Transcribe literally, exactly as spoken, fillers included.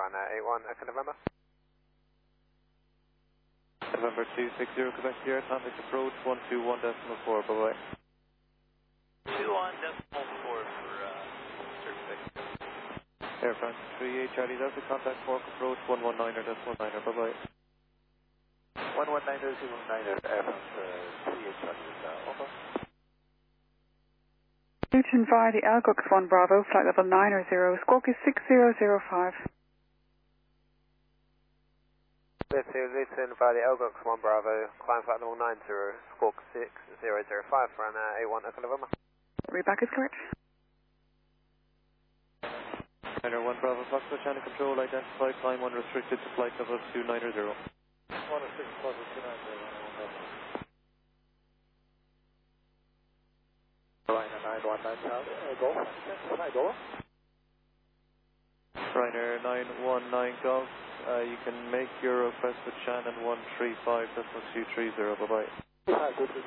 runner eight one, Echo November. November two six zero, Quebec Sierra, contact approach one two one decimal four, bye bye. two one decimal four for uh, Surface. Air France three eight Charlie Delta, contact Cork approach one one nine decimal nine, bye bye. one one nine decimal nine, Air France three eight Charlie Delta, over. Luton via the Algox one Bravo, flight level nine zero, squawk is six zero zero five. Luton via the Algox one Bravo, climb flight level nine zero, squawk six zero zero five, runner eight one, Echo November. Readback is correct. Niner one Bravo, Foxtrot channel control, identify, climb one restricted to flight level two nine zero. one oh six, two nine zero. Ryanair nine one nine, uh, Golf, hi Golf. Ryanair nine one nine Golf, uh, you can make your request with Shannon one three five decimal two three zero, bye bye. Hi, good to